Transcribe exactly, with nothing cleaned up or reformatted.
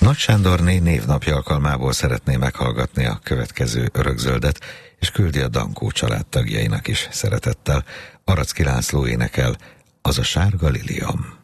Nagy Sándorné névnapja alkalmából szeretné meghallgatni a következő örökzöldet, és küldi a Dankó család tagjainak is szeretettel. Aracki László énekel, Az a sárga liliom.